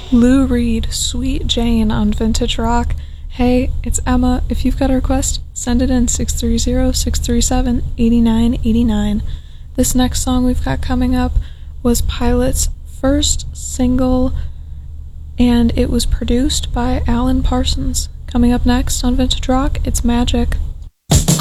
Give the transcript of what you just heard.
Lou Reed, Sweet Jane on Vintage Rock. Hey, it's Emma. If you've got a request, send it in 630-637-8989. This next song we've got coming up was Pilot's first single, and it was produced by Alan Parsons. Coming up next on Vintage Rock, it's Magic.